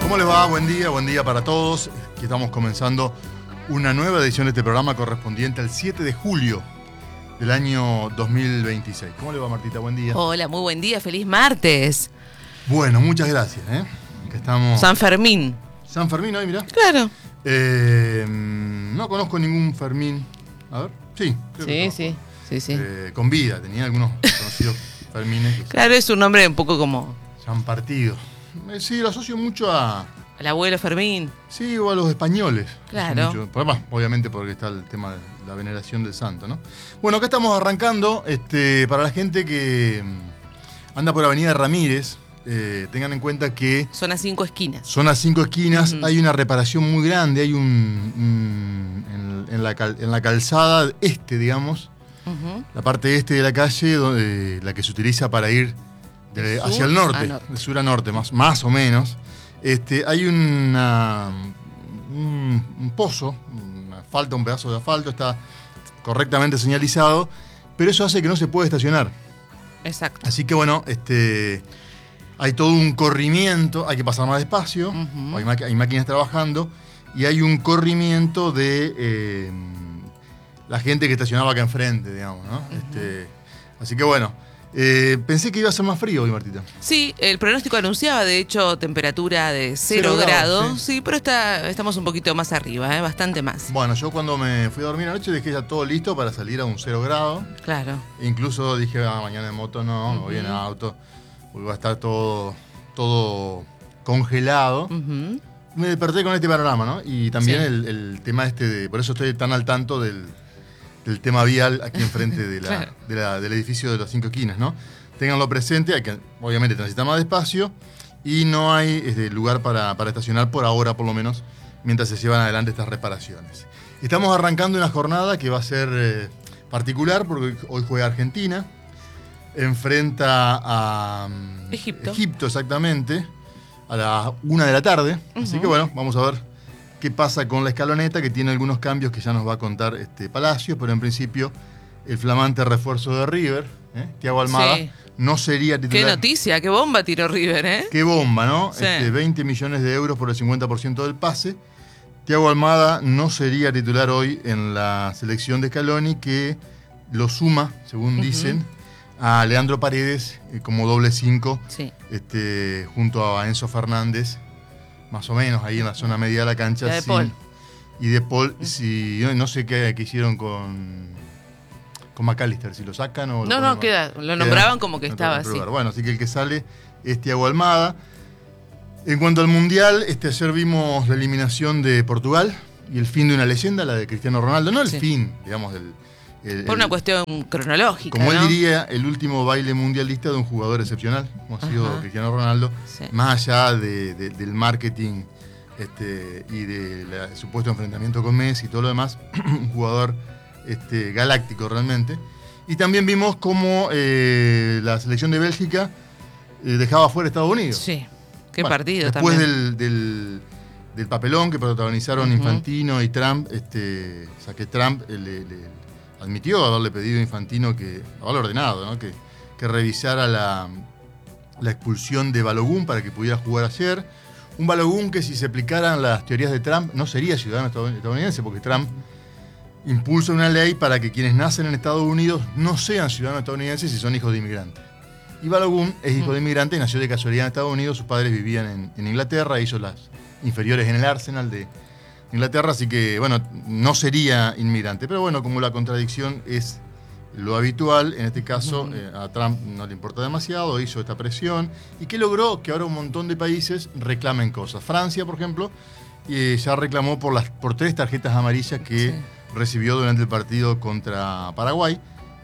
¿Cómo les va? Buen día para todos. Aquí estamos comenzando una nueva edición de este programa correspondiente al 7 de julio del año 2026. ¿Cómo le va, Martita? Buen día. Hola, muy buen día, feliz martes. Bueno, muchas gracias. Que estamos... San Fermín. San Fermín hoy, mirá. Claro. No conozco ningún Fermín. A ver, sí. Sí. Con vida, tenía algunos conocidos Fermines. Claro, es un nombre un poco como... Se han partido. Sí, lo asocio mucho a... el abuelo Fermín. Sí, o a los españoles. Claro. Mucho. Obviamente porque está el tema de la veneración del santo, ¿no? Bueno, acá estamos arrancando. Para la gente que anda por Avenida Ramírez, tengan en cuenta que... Son a 5 esquinas. Son a 5 esquinas, Uh-huh. Hay una reparación muy grande, hay en la calzada digamos, Uh-huh. la parte este de la calle, la que se utiliza para ir hacia el norte, de sur a norte, más o menos. Hay un pozo, un pedazo de asfalto, está correctamente señalizado, pero eso hace que no se pueda estacionar. Exacto. Así que bueno, hay todo un corrimiento, hay que pasar más despacio, Uh-huh. hay máquinas trabajando, y hay un corrimiento de la gente que estacionaba acá enfrente, digamos, ¿no? Uh-huh. Así que bueno, pensé que iba a ser más frío hoy, Martita. Sí, el pronóstico anunciaba, de hecho, temperatura de 0 grados. Sí, pero estamos un poquito más arriba, bastante más. Bueno, yo cuando me fui a dormir anoche dejé ya todo listo para salir a un 0 grado. Claro. Incluso dije, mañana en moto no, me voy en auto, porque va a estar todo congelado. Uh-huh. Me desperté con este panorama, ¿no? Y también Sí. el tema por eso estoy tan al tanto del tema vial aquí enfrente Claro. del edificio de las 5 esquinas, ¿no? Ténganlo presente, hay que obviamente transitar más despacio y no hay lugar para estacionar por ahora, por lo menos, mientras se llevan adelante estas reparaciones. Estamos arrancando una jornada que va a ser particular porque hoy juega Argentina, enfrenta a Egipto, exactamente, a las 1 de la tarde. Uh-huh. Así que bueno, vamos a ver qué pasa con la escaloneta, que tiene algunos cambios que ya nos va a contar Palacio, pero en principio el flamante refuerzo de River, Thiago Almada, Sí. No sería titular. Qué noticia, qué bomba tiró River, ¿eh? Qué bomba, ¿no? Sí. 20 millones de euros por el 50% del pase. Thiago Almada no sería titular hoy en la selección de Scaloni, que lo suma, según dicen, a Leandro Paredes como doble 5, Sí. junto a Enzo Fernández, más o menos ahí en la zona media de la cancha. La de Paul. Y de Paul, no sé qué hicieron con McAllister, si lo sacan o... No, queda. Lo nombraban como que estaba así. Bueno, así que el que sale es Thiago Almada. En cuanto al Mundial, ayer vimos la eliminación de Portugal y el fin de una leyenda, la de Cristiano Ronaldo. No el fin, digamos, por una cuestión cronológica, como ¿no? él diría, el último baile mundialista de un jugador excepcional, como ha sido Cristiano Ronaldo, Sí. más allá del marketing y del supuesto enfrentamiento con Messi y todo lo demás, un jugador galáctico realmente. Y también vimos cómo la selección de Bélgica dejaba fuera a Estados Unidos. Sí, qué partido después también. del papelón que protagonizaron Infantino y Trump, o sea que Trump le admitió haberle pedido a Infantino haberle ordenado, ¿no? que revisara la expulsión de Balogun para que pudiera jugar ayer. Un Balogun que, si se aplicaran las teorías de Trump, no sería ciudadano estadounidense, porque Trump impulsa una ley para que quienes nacen en Estados Unidos no sean ciudadanos estadounidenses si son hijos de inmigrantes. Y Balogun es hijo de inmigrante y nació de casualidad en Estados Unidos. Sus padres vivían en Inglaterra, hizo las inferiores en el Arsenal de Inglaterra, así que, bueno, no sería inmigrante. Pero bueno, como la contradicción es lo habitual, en este caso a Trump no le importa demasiado, hizo esta presión y que logró que ahora un montón de países reclamen cosas. Francia, por ejemplo, ya reclamó por 3 tarjetas amarillas que recibió durante el partido contra Paraguay.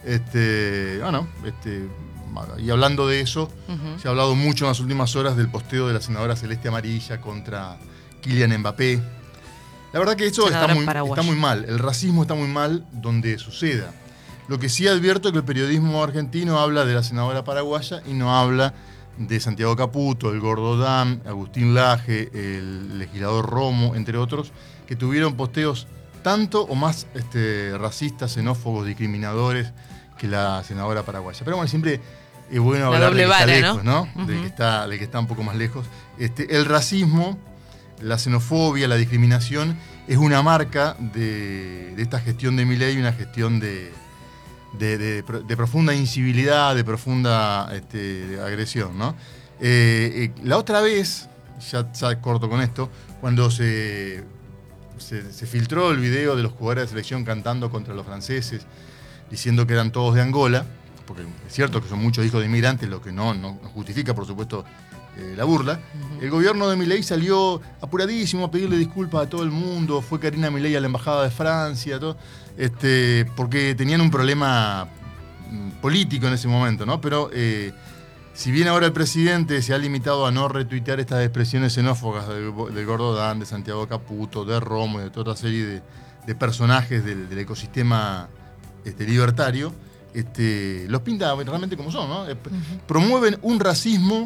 Y hablando de eso, se ha hablado mucho en las últimas horas del posteo de la senadora Celeste Amarilla contra Kylian Mbappé. La verdad que eso está muy mal. El racismo está muy mal donde suceda. Lo que sí advierto es que el periodismo argentino habla de la senadora paraguaya y no habla de Santiago Caputo, el Gordo Dam, Agustín Laje, el legislador Romo, entre otros, que tuvieron posteos tanto o más racistas, xenófobos, discriminadores que la senadora paraguaya. Pero bueno, siempre es bueno hablar del que está lejos, ¿no? Del que está un poco más lejos. El racismo la xenofobia, la discriminación, es una marca de esta gestión de Milei, una gestión de profunda incivilidad, de profunda agresión, ¿no? La otra vez, ya corto con esto, cuando se filtró el video de los jugadores de selección cantando contra los franceses, diciendo que eran todos de Angola, porque es cierto que son muchos hijos de inmigrantes, lo que no justifica, por supuesto, la burla. El gobierno de Milei salió apuradísimo a pedirle disculpas a todo el mundo. Fue Karina Milei a la embajada de Francia, todo, porque tenían un problema político en ese momento, ¿no? Pero si bien ahora el presidente se ha limitado a no retuitear estas expresiones xenófobas del Gordo Dan, de Santiago Caputo, de Romo y de toda otra serie de personajes del ecosistema libertario, los pinta realmente como son, ¿no? Promueven un racismo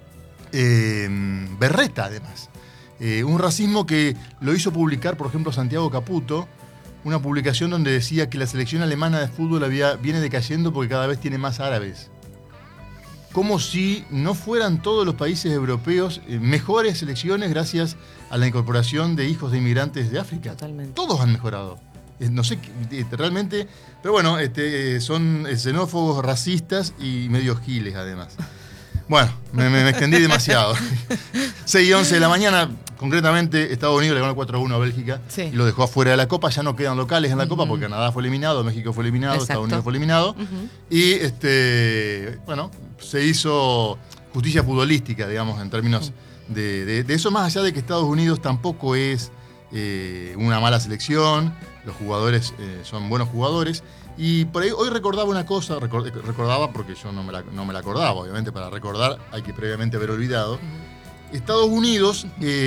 berreta, además. Un racismo que lo hizo publicar, por ejemplo, Santiago Caputo, una publicación donde decía que la selección alemana de fútbol viene decayendo porque cada vez tiene más árabes. Como si no fueran todos los países europeos mejores selecciones gracias a la incorporación de hijos de inmigrantes de África. Totalmente. Todos han mejorado. No sé realmente, pero bueno, son xenófobos, racistas y medio giles además. Bueno, me extendí demasiado. 6:11 de la mañana, concretamente, Estados Unidos le ganó 4-1 a Bélgica, sí, y lo dejó afuera de la Copa. Ya no quedan locales en la Copa porque Canadá fue eliminado, México fue eliminado, exacto, Estados Unidos fue eliminado. Y bueno, se hizo justicia futbolística, digamos, en términos de eso, más allá de que Estados Unidos tampoco es una mala selección, los jugadores son buenos jugadores. Y por ahí hoy recordaba una cosa, recordaba porque yo no me la acordaba, obviamente para recordar hay que previamente haber olvidado. Estados Unidos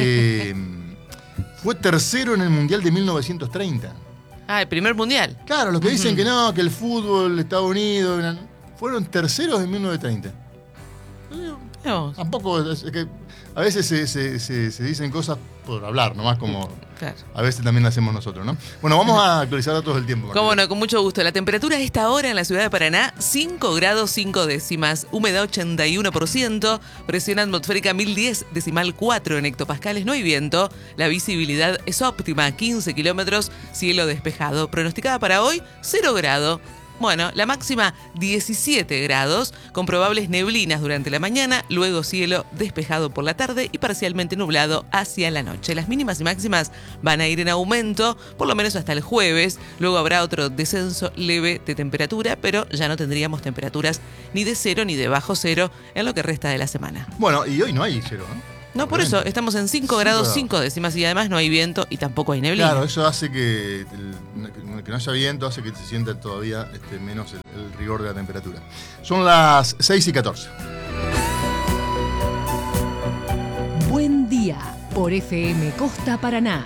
fue tercero en el Mundial de 1930. Ah, el primer Mundial. Claro, los que dicen que no, que el fútbol de Estados Unidos, fueron terceros en 1930. No. Tampoco, es que a veces se dicen cosas por hablar, nomás como claro, a veces también lo hacemos nosotros, ¿no? Bueno, vamos a actualizar datos del tiempo. Cómo no, con mucho gusto. La temperatura a esta hora en la ciudad de Paraná, 5 grados 5 décimas, humedad 81%, presión atmosférica 1010,4 en hectopascales, no hay viento, la visibilidad es óptima, 15 kilómetros, cielo despejado. Pronosticada para hoy, 0 grado. Bueno, la máxima 17 grados, con probables neblinas durante la mañana, luego cielo despejado por la tarde y parcialmente nublado hacia la noche. Las mínimas y máximas van a ir en aumento, por lo menos hasta el jueves. Luego habrá otro descenso leve de temperatura, pero ya no tendríamos temperaturas ni de 0 ni de bajo 0 en lo que resta de la semana. Bueno, y hoy no hay 0, ¿no? No, por eso, estamos en 5 grados 5 décimas y además no hay viento y tampoco hay neblina. Claro, eso hace que no haya viento, hace que se sienta todavía menos el rigor de la temperatura. Son las 6:14. Buen día por FM Costa Paraná.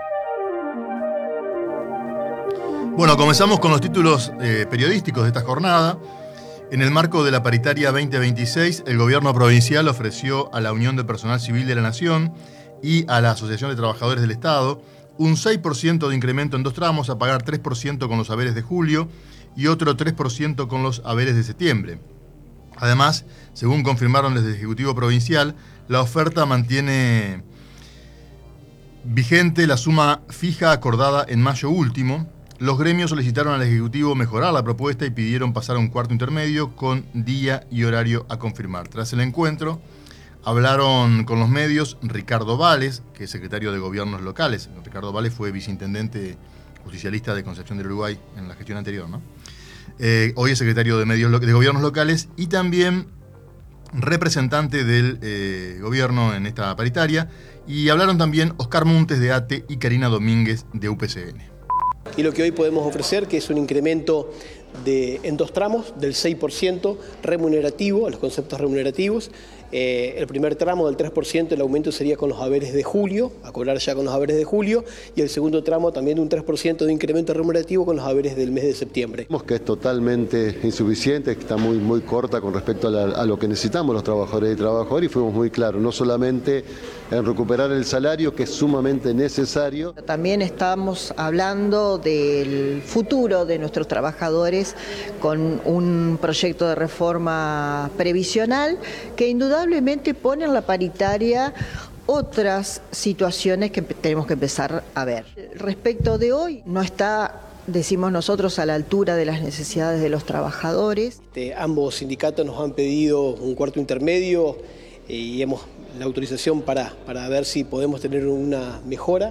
Bueno, comenzamos con los títulos periodísticos de esta jornada. En el marco de la paritaria 2026, el gobierno provincial ofreció a la Unión de Personal Civil de la Nación y a la Asociación de Trabajadores del Estado un 6% de incremento en 2 tramos, a pagar 3% con los haberes de julio y otro 3% con los haberes de septiembre. Además, según confirmaron desde el Ejecutivo Provincial, la oferta mantiene vigente la suma fija acordada en mayo último. Los gremios solicitaron al Ejecutivo mejorar la propuesta y pidieron pasar a un cuarto intermedio con día y horario a confirmar. Tras el encuentro, hablaron con los medios Ricardo Vales, que es secretario de Gobiernos Locales. Ricardo Vales fue viceintendente justicialista de Concepción del Uruguay en la gestión anterior, ¿no? Hoy es secretario de Gobiernos Locales y también representante del gobierno en esta paritaria. Y hablaron también Oscar Montes de ATE y Karina Domínguez de UPCN. Y lo que hoy podemos ofrecer, que es un incremento en 2 tramos del 6% remunerativo, a los conceptos remunerativos. El primer tramo del 3%, el aumento sería con los haberes de julio, a cobrar ya con los haberes de julio, y el segundo tramo también de un 3% de incremento remunerativo con los haberes del mes de septiembre. Vemos que es totalmente insuficiente, que está muy corta con respecto a lo que necesitamos los trabajadores y trabajadoras, y fuimos muy claros, no solamente en recuperar el salario, que es sumamente necesario. También estamos hablando del futuro de nuestros trabajadores con un proyecto de reforma previsional que indudablemente pone en la paritaria otras situaciones que tenemos que empezar a ver. Respecto de hoy, no está, decimos nosotros, a la altura de las necesidades de los trabajadores. Ambos sindicatos nos han pedido un cuarto intermedio y hemos la autorización para ver si podemos tener una mejora.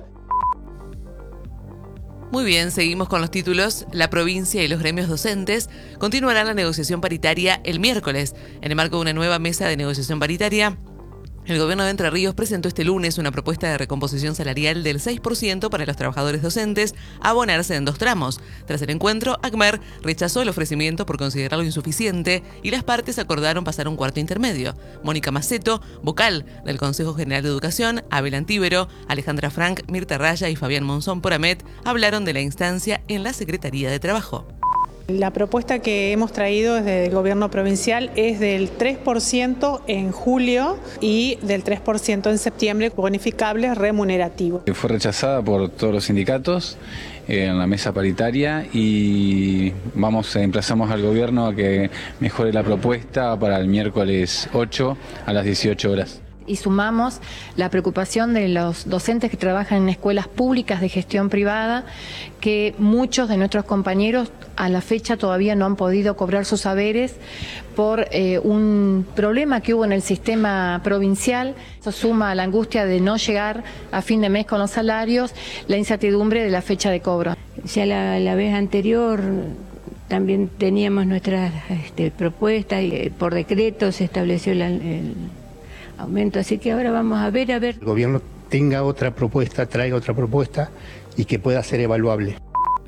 Muy bien, seguimos con los títulos. La provincia y los gremios docentes continuarán la negociación paritaria el miércoles. En el marco de una nueva mesa de negociación paritaria, el gobierno de Entre Ríos presentó este lunes una propuesta de recomposición salarial del 6% para los trabajadores docentes, a abonarse en 2 tramos. Tras el encuentro, ACMER rechazó el ofrecimiento por considerarlo insuficiente y las partes acordaron pasar a un cuarto intermedio. Mónica Maceto, vocal del Consejo General de Educación, Abel Antíbero, Alejandra Frank, Mirta Raya y Fabián Monzón Poramet hablaron de la instancia en la Secretaría de Trabajo. La propuesta que hemos traído desde el gobierno provincial es del 3% en julio y del 3% en septiembre, bonificables remunerativos. Fue rechazada por todos los sindicatos en la mesa paritaria y emplazamos al gobierno a que mejore la propuesta para el miércoles 8 a las 18 horas. Y sumamos la preocupación de los docentes que trabajan en escuelas públicas de gestión privada, que muchos de nuestros compañeros a la fecha todavía no han podido cobrar sus haberes por un problema que hubo en el sistema provincial. Eso suma a la angustia de no llegar a fin de mes con los salarios, la incertidumbre de la fecha de cobro. Ya la vez anterior también teníamos nuestras propuestas y por decreto se estableció el aumento, así que ahora vamos a ver. El gobierno tenga otra propuesta, traiga otra propuesta y que pueda ser evaluable.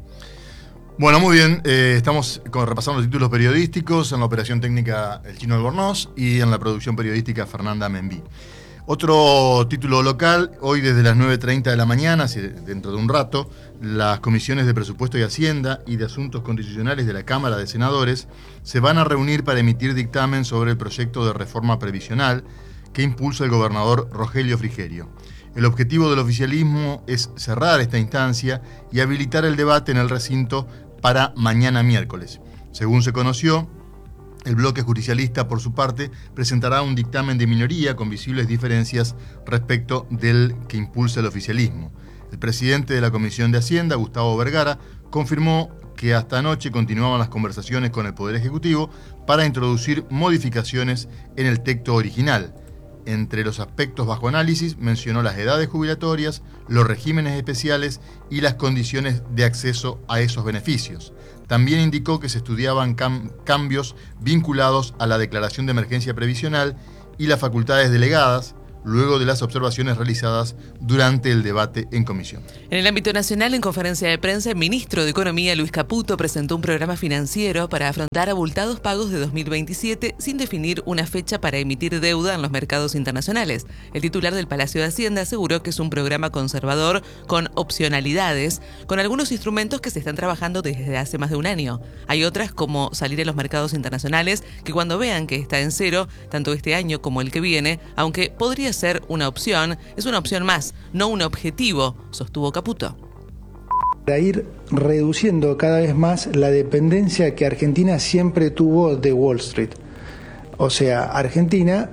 Bueno, muy bien, estamos repasando los títulos periodísticos en la operación técnica El Chino Albornoz y en la producción periodística Fernanda Membí. Otro título local, hoy desde las 9:30 de la mañana, dentro de un rato, las comisiones de Presupuesto y Hacienda y de Asuntos Constitucionales de la Cámara de Senadores se van a reunir para emitir dictamen sobre el proyecto de reforma previsional que impulsa el gobernador Rogelio Frigerio. El objetivo del oficialismo es cerrar esta instancia y habilitar el debate en el recinto para mañana miércoles. Según se conoció, el bloque justicialista, por su parte, presentará un dictamen de minoría con visibles diferencias respecto del que impulsa el oficialismo. El presidente de la Comisión de Hacienda, Gustavo Vergara, confirmó que hasta anoche continuaban las conversaciones con el Poder Ejecutivo para introducir modificaciones en el texto original. Entre los aspectos bajo análisis mencionó las edades jubilatorias, los regímenes especiales y las condiciones de acceso a esos beneficios. También indicó que se estudiaban cambios vinculados a la declaración de emergencia previsional y las facultades delegadas, luego de las observaciones realizadas durante el debate en comisión. En el ámbito nacional, en conferencia de prensa, el ministro de Economía, Luis Caputo, presentó un programa financiero para afrontar abultados pagos de 2027 sin definir una fecha para emitir deuda en los mercados internacionales. El titular del Palacio de Hacienda aseguró que es un programa conservador con opcionalidades, con algunos instrumentos que se están trabajando desde hace más de un año. Hay otras, como salir a los mercados internacionales, que cuando vean que está en cero, tanto este año como el que viene, aunque podría ser una opción, es una opción más, no un objetivo, sostuvo Caputo. Para ir reduciendo cada vez más la dependencia que Argentina siempre tuvo de Wall Street. O sea, Argentina,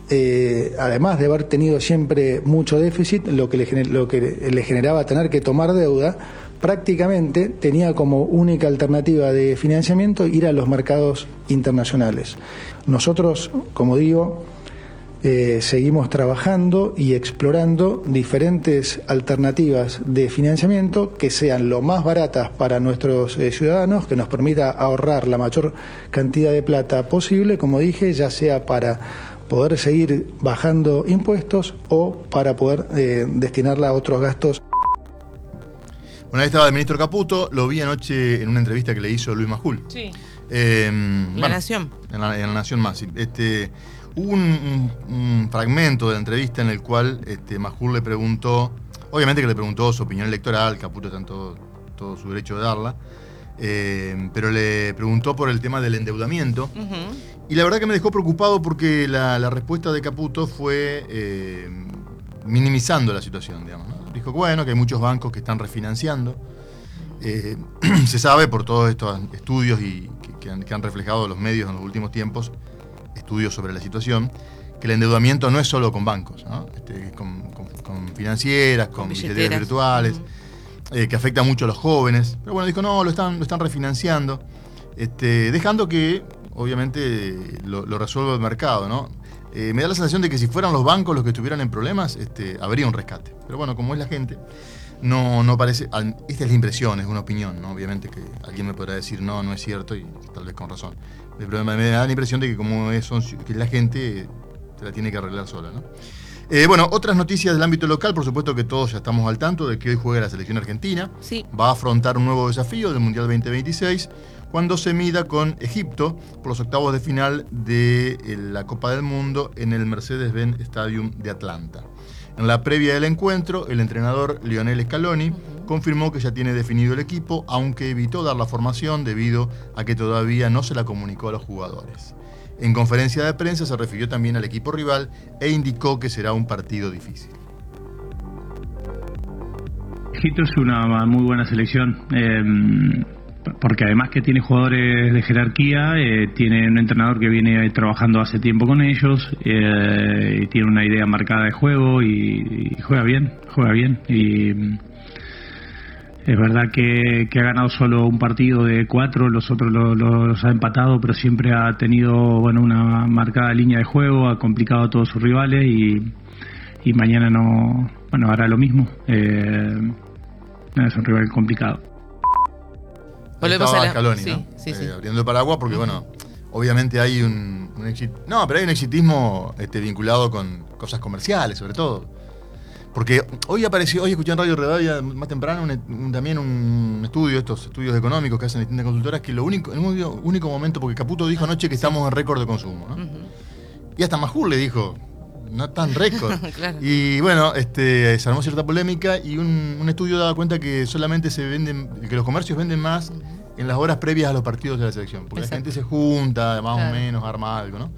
además de haber tenido siempre mucho déficit, lo que le generaba tener que tomar deuda, prácticamente tenía como única alternativa de financiamiento ir a los mercados internacionales. Nosotros, como digo, seguimos trabajando y explorando diferentes alternativas de financiamiento que sean lo más baratas para nuestros ciudadanos, que nos permita ahorrar la mayor cantidad de plata posible, como dije, ya sea para poder seguir bajando impuestos o para poder destinarla a otros gastos. Bueno, ahí estaba el ministro Caputo, lo vi anoche en una entrevista que le hizo Luis Majul. Sí. La Nación. En la Nación más, sí. Hubo un fragmento de la entrevista en el cual Majul le preguntó, obviamente que le preguntó su opinión electoral, Caputo está en todo su derecho de darla, pero le preguntó por el tema del endeudamiento. Uh-huh. Y la verdad que me dejó preocupado porque la respuesta de Caputo fue minimizando la situación, digamos, ¿no? Dijo que bueno, que hay muchos bancos que están refinanciando. Se sabe por todos estos estudios que han reflejado los medios en los últimos tiempos, estudios sobre la situación, que el endeudamiento no es solo con bancos, ¿no? Con financieras, con billeteras virtuales, que afecta mucho a los jóvenes. Pero bueno, dijo, no, lo están refinanciando, dejando que, obviamente, lo resuelva el mercado, ¿no? Me da la sensación de que si fueran los bancos los que estuvieran en problemas, habría un rescate. Pero bueno, como es la gente, no parece... Esta es la impresión, es una opinión, ¿no? Obviamente que alguien me podrá decir, no es cierto, y tal vez con razón. Pero me da la impresión de que como que la gente se la tiene que arreglar sola, ¿no? Bueno, otras noticias del ámbito local, por supuesto que todos ya estamos al tanto de que hoy juega la selección argentina. Sí. Va a afrontar un nuevo desafío del Mundial 2026 cuando se mida con Egipto por los octavos de final de la Copa del Mundo en el Mercedes-Benz Stadium de Atlanta. En la previa del encuentro, el entrenador Lionel Scaloni confirmó que ya tiene definido el equipo, aunque evitó dar la formación debido a que todavía no se la comunicó a los jugadores. En conferencia de prensa se refirió también al equipo rival e indicó que será un partido difícil. Egipto es una muy buena selección, porque además que tiene jugadores de jerarquía, tiene un entrenador que viene trabajando hace tiempo con ellos, y tiene una idea marcada de juego y juega bien. Y es verdad que ha ganado solo un partido de 4, los otros los ha empatado, pero siempre ha tenido una marcada línea de juego, ha complicado a todos sus rivales y mañana hará lo mismo. Es un rival complicado. Volvemos a Scaloni, sí, ¿no? sí. Abriendo el paraguas porque, obviamente hay un pero hay un exitismo vinculado con cosas comerciales, sobre todo. Porque hoy escuché en Radio Rivadavia más temprano también un estudio, estos estudios económicos que hacen distintas consultoras, que el único momento, porque Caputo dijo anoche que estamos en récord de consumo, ¿no? Y hasta Majul le dijo, no tan récord. Claro. Y bueno, se armó cierta polémica y un estudio daba cuenta que solamente que los comercios venden más en las horas previas a los partidos de la selección, porque la gente se junta, más o menos, arma algo, ¿no?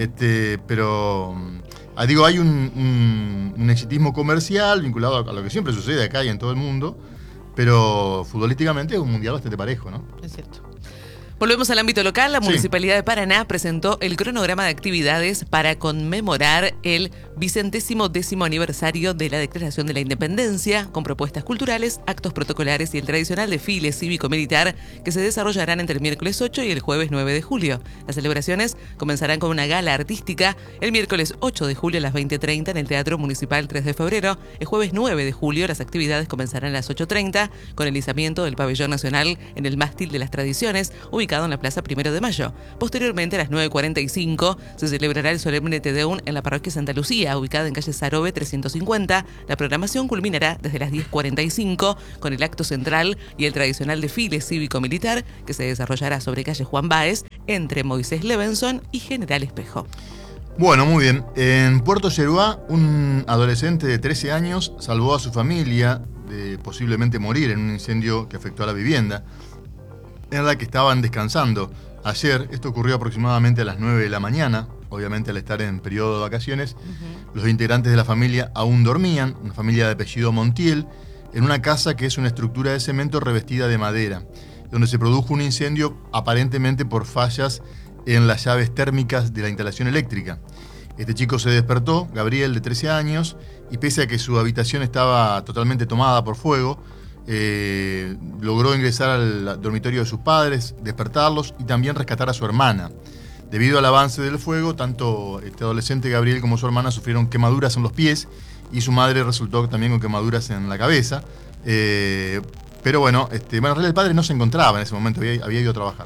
Pero hay un exitismo comercial vinculado a lo que siempre sucede acá y en todo el mundo, pero futbolísticamente es un mundial bastante parejo, ¿no? Es cierto. Volvemos al ámbito local. La Municipalidad de Paraná presentó el cronograma de actividades para conmemorar el 110º aniversario de la Declaración de la Independencia, con propuestas culturales, actos protocolares y el tradicional desfile cívico-militar que se desarrollarán entre el miércoles 8 y el jueves 9 de julio. Las celebraciones comenzarán con una gala artística el miércoles 8 de julio a las 20:30 en el Teatro Municipal 3 de febrero. El jueves 9 de julio las actividades comenzarán a las 8:30 con el izamiento del pabellón nacional en el mástil de las tradiciones, ubicado en la Plaza 1 de Mayo. Posteriormente, a las 9:45, se celebrará el solemne Te Deum en la parroquia Santa Lucía, ubicada en calle Sarobe 350. La programación culminará desde las 10:45 con el acto central y el tradicional desfile cívico-militar que se desarrollará sobre calle Juan Báez, entre Moisés Levenson y General Espejo. Bueno, muy bien. En Puerto Yeruá, un adolescente de 13 años salvó a su familia de posiblemente morir en un incendio que afectó a la vivienda en la que estaban descansando. Ayer, esto ocurrió aproximadamente a las 9 de la mañana, obviamente al estar en periodo de vacaciones, los integrantes de la familia aún dormían, una familia de apellido Montiel, en una casa que es una estructura de cemento revestida de madera, donde se produjo un incendio aparentemente por fallas en las llaves térmicas de la instalación eléctrica. Este chico se despertó, Gabriel, de 13 años, y pese a que su habitación estaba totalmente tomada por fuego, logró ingresar al dormitorio de sus padres, despertarlos y también rescatar a su hermana. Debido al avance del fuego, tanto este adolescente Gabriel como su hermana sufrieron quemaduras en los pies y su madre resultó también con quemaduras en la cabeza. Pero bueno, en realidad el padre no se encontraba en ese momento, había ido a trabajar.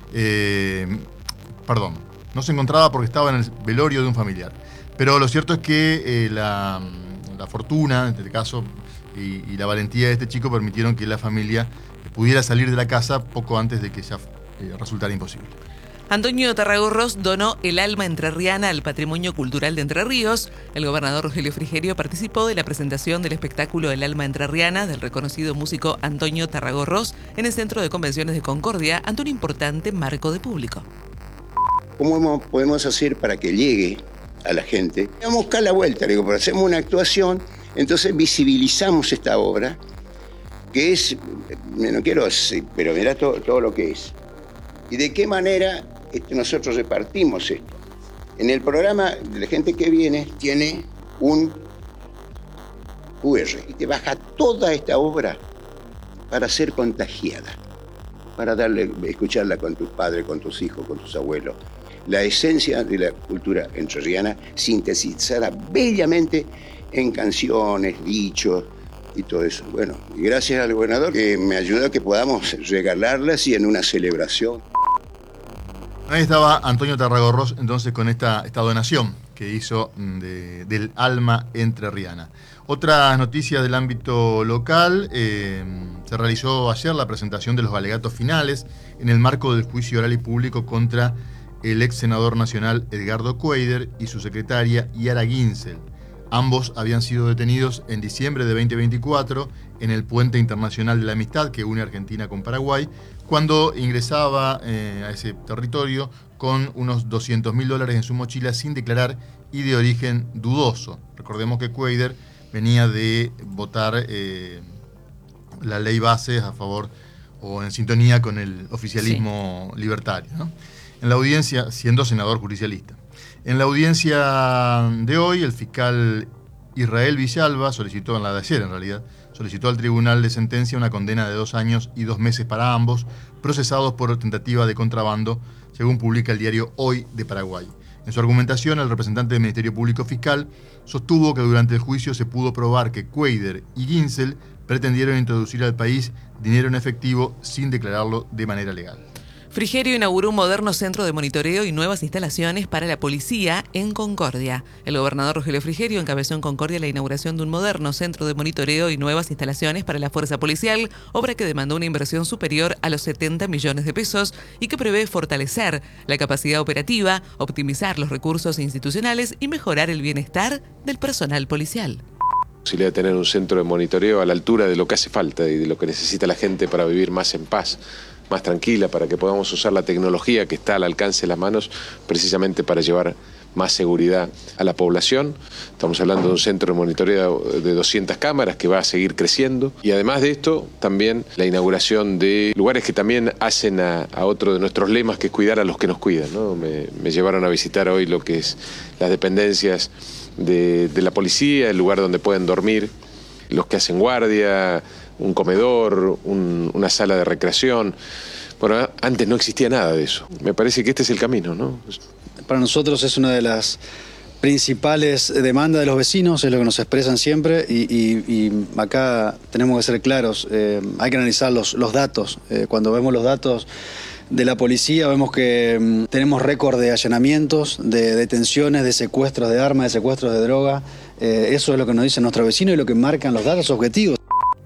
No se encontraba porque estaba en el velorio de un familiar. Pero lo cierto es que la fortuna, en este caso, y la valentía de este chico permitieron que la familia pudiera salir de la casa poco antes de que ya resultara imposible. Antonio Tarragorros donó el alma entrerriana al patrimonio cultural de Entre Ríos. El gobernador Rogelio Frigerio participó de la presentación del espectáculo El alma entrerriana del reconocido músico Antonio Tarragorros en el Centro de Convenciones de Concordia ante un importante marco de público. ¿Cómo podemos hacer para que llegue a la gente? Vamos a buscar la vuelta, pero hacemos una actuación. Entonces visibilizamos esta obra, que es, no quiero decir, pero mirá todo lo que es. Y de qué manera nosotros repartimos esto. En el programa de la gente que viene tiene un QR y te baja toda esta obra para ser contagiada, para escucharla con tus padres, con tus hijos, con tus abuelos. La esencia de la cultura entrerriana sintetizada bellamente en canciones, dichos y todo eso. Bueno, y gracias al gobernador que me ayudó a que podamos regalarlas y en una celebración. Ahí estaba Antonio Tarragorros entonces con esta donación que hizo del alma entrerriana. Otras noticias del ámbito local, se realizó ayer la presentación de los alegatos finales en el marco del juicio oral y público contra el ex senador nacional Edgardo Cuéllar y su secretaria Yara Ginsel. Ambos habían sido detenidos en diciembre de 2024 en el puente internacional de la amistad que une Argentina con Paraguay, cuando ingresaba a ese territorio con unos $200.000 en su mochila sin declarar y de origen dudoso. Recordemos que Cuéllar venía de votar la ley base a favor o en sintonía con el oficialismo libertario, ¿no? En la audiencia, siendo senador judicialista. En la audiencia de hoy, el fiscal Israel Villalba solicitó, en la de ayer en realidad, solicitó al tribunal de sentencia una condena de 2 años y 2 meses para ambos, procesados por tentativa de contrabando, según publica el diario Hoy de Paraguay. En su argumentación, el representante del Ministerio Público Fiscal sostuvo que durante el juicio se pudo probar que Cuéllar y Ginsel pretendieron introducir al país dinero en efectivo sin declararlo de manera legal. Frigerio inauguró un moderno centro de monitoreo y nuevas instalaciones para la policía en Concordia. El gobernador Rogelio Frigerio encabezó en Concordia la inauguración de un moderno centro de monitoreo y nuevas instalaciones para la fuerza policial, obra que demandó una inversión superior a los 70 millones de pesos y que prevé fortalecer la capacidad operativa, optimizar los recursos institucionales y mejorar el bienestar del personal policial. Posibilidad de tener un centro de monitoreo a la altura de lo que hace falta y de lo que necesita la gente para vivir más en paz, más tranquila, para que podamos usar la tecnología que está al alcance de las manos precisamente para llevar más seguridad a la población. Estamos hablando de un centro de monitoreo de 200 cámaras que va a seguir creciendo y además de esto también la inauguración de lugares que también hacen a otro de nuestros lemas, que es cuidar a los que nos cuidan, ¿no? Me llevaron a visitar hoy lo que es las dependencias de la policía, el lugar donde pueden dormir los que hacen guardia, un comedor, una sala de recreación. Bueno, antes no existía nada de eso. Me parece que este es el camino, ¿no? Para nosotros es una de las principales demandas de los vecinos, es lo que nos expresan siempre y acá tenemos que ser claros, hay que analizar los datos. Cuando vemos los datos de la policía vemos que tenemos récord de allanamientos, de detenciones, de secuestros de armas, de secuestros de droga. Eso es lo que nos dicen nuestros vecinos y lo que marcan los datos objetivos.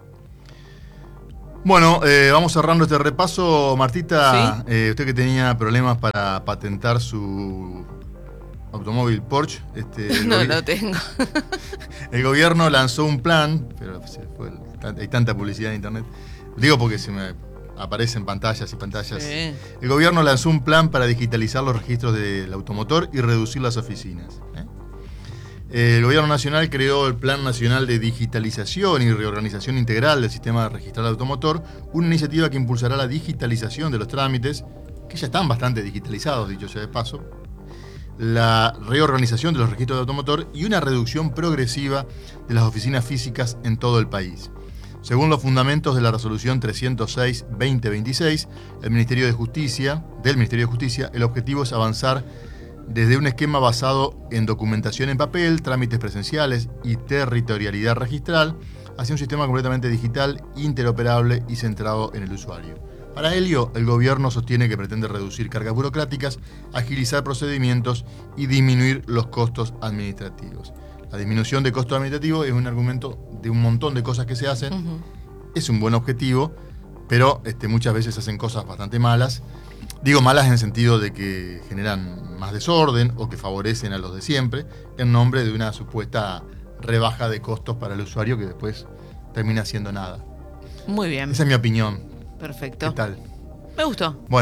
Bueno, vamos cerrando este repaso. Martita, ¿sí? Usted que tenía problemas para patentar su automóvil Porsche. No tengo. El gobierno lanzó un plan, pero hay tanta publicidad en internet. Digo porque se me aparecen pantallas y pantallas. Sí. El gobierno lanzó un plan para digitalizar los registros del automotor y reducir las oficinas. El Gobierno Nacional creó el Plan Nacional de Digitalización y Reorganización Integral del Sistema Registral Automotor, una iniciativa que impulsará la digitalización de los trámites, que ya están bastante digitalizados, dicho sea de paso, la reorganización de los registros de automotor y una reducción progresiva de las oficinas físicas en todo el país. Según los fundamentos de la Resolución 306-2026 del Ministerio de Justicia, el objetivo es avanzar desde un esquema basado en documentación en papel, trámites presenciales y territorialidad registral, hacia un sistema completamente digital, interoperable y centrado en el usuario. Para ello, el gobierno sostiene que pretende reducir cargas burocráticas, agilizar procedimientos y disminuir los costos administrativos. La disminución de costos administrativos es un argumento de un montón de cosas que se hacen. Es un buen objetivo, pero muchas veces hacen cosas bastante malas. Digo malas en el sentido de que generan más desorden o que favorecen a los de siempre en nombre de una supuesta rebaja de costos para el usuario que después termina siendo nada. Muy bien. Esa es mi opinión. Perfecto. ¿Qué tal? Me gustó. Bueno,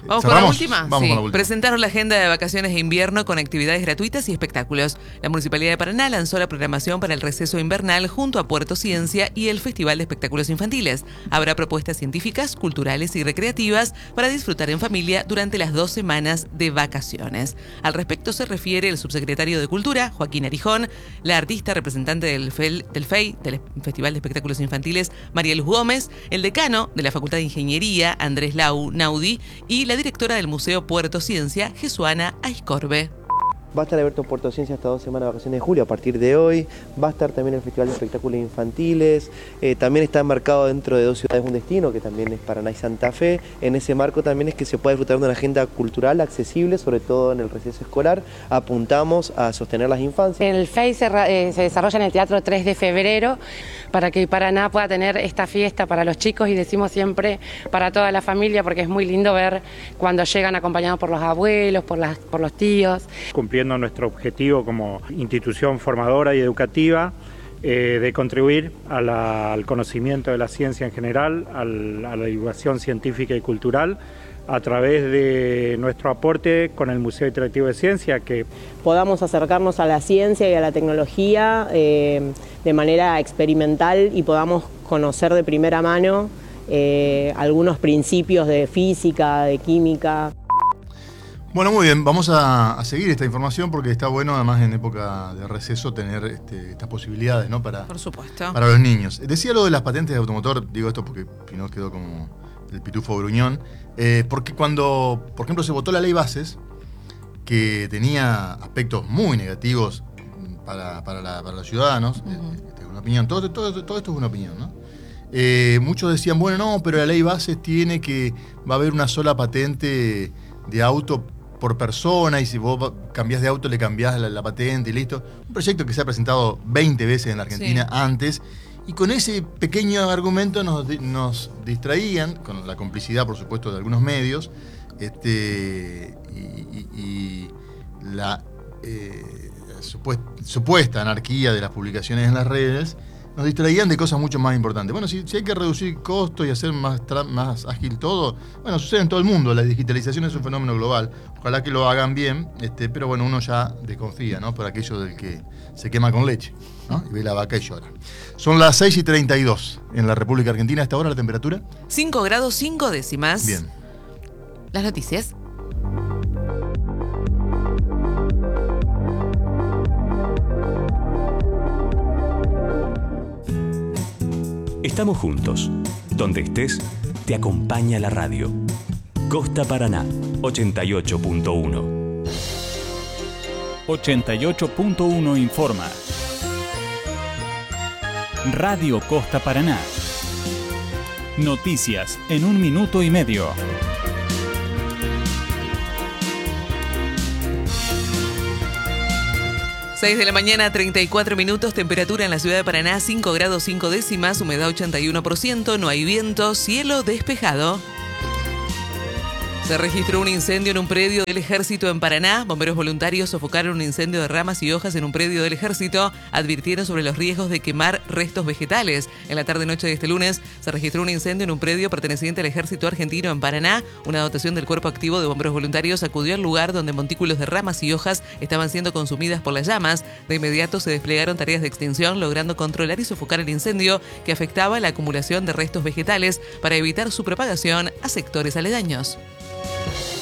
¿Vamos con la última? Vamos con la última. Presentaron la agenda de vacaciones de invierno con actividades gratuitas y espectáculos. La Municipalidad de Paraná lanzó la programación para el receso invernal junto a Puerto Ciencia y el Festival de Espectáculos Infantiles. Habrá propuestas científicas, culturales y recreativas para disfrutar en familia durante las 2 semanas de vacaciones. Al respecto se refiere el subsecretario de Cultura, Joaquín Arijón, la artista representante del FEI, del Festival de Espectáculos Infantiles, María Luz Gómez, el decano de la Facultad de Ingeniería, Andrés Naudi, y la directora del Museo Puerto Ciencia, Jesuana Aiscorbe. Va a estar abierto Puerto Ciencia hasta 2 semanas de vacaciones de julio a partir de hoy. Va a estar también el Festival de Espectáculos Infantiles. También está enmarcado dentro de 2 ciudades un destino, que también es Paraná y Santa Fe. En ese marco también es que se puede disfrutar de una agenda cultural accesible, sobre todo en el receso escolar. Apuntamos a sostener las infancias. El FEI se desarrolla en el Teatro 3 de Febrero para que Paraná pueda tener esta fiesta para los chicos, y decimos siempre para toda la familia, porque es muy lindo ver cuando llegan acompañados por los abuelos, por los tíos. Cumpliendo nuestro objetivo como institución formadora y educativa de contribuir al conocimiento de la ciencia en general, a la divulgación científica y cultural, a través de nuestro aporte con el Museo Interactivo de Ciencia, que podamos acercarnos a la ciencia y a la tecnología de manera experimental y podamos conocer de primera mano algunos principios de física, de química. Bueno, muy bien, vamos a seguir esta información porque está bueno, además en época de receso, tener estas posibilidades, ¿no? Por supuesto. Para los niños. Decía lo de las patentes de automotor, digo esto porque si no quedó como el pitufo gruñón, porque cuando, por ejemplo, se votó la ley Bases, que tenía aspectos muy negativos para los ciudadanos, una opinión, todo esto es una opinión, ¿no? Muchos decían, bueno, no, pero la ley Bases tiene que, va a haber una sola patente de auto por persona, y si vos cambiás de auto le cambiás la patente y listo. Un proyecto que se ha presentado 20 veces en la Argentina antes, y con ese pequeño argumento nos distraían, con la complicidad, por supuesto, de algunos medios, y la supuesta anarquía de las publicaciones en las redes, nos distraían de cosas mucho más importantes. Bueno, si hay que reducir costos y hacer más ágil todo, bueno, sucede en todo el mundo. La digitalización es un fenómeno global. Ojalá que lo hagan bien, pero bueno, uno ya desconfía, ¿no? Por aquello del que se quema con leche, ¿no? Y ve la vaca y llora. Son las 6:32 en la República Argentina. ¿A esta hora la temperatura? 5 grados 5 décimas. Bien. Las noticias. Estamos juntos. Donde estés, te acompaña la radio. Costa Paraná, 88.1. 88.1 informa. Radio Costa Paraná. Noticias en 1 minuto y medio. De la mañana, 34 minutos, temperatura en la ciudad de Paraná, 5 grados 5 décimas, humedad 81%, no hay viento, cielo despejado. Se registró un incendio en un predio del Ejército en Paraná. Bomberos voluntarios sofocaron un incendio de ramas y hojas en un predio del Ejército. Advirtieron sobre los riesgos de quemar restos vegetales. En la tarde-noche de este lunes se registró un incendio en un predio perteneciente al Ejército Argentino en Paraná. Una dotación del Cuerpo Activo de Bomberos Voluntarios acudió al lugar donde montículos de ramas y hojas estaban siendo consumidas por las llamas. De inmediato se desplegaron tareas de extinción, logrando controlar y sofocar el incendio que afectaba la acumulación de restos vegetales para evitar su propagación a sectores aledaños.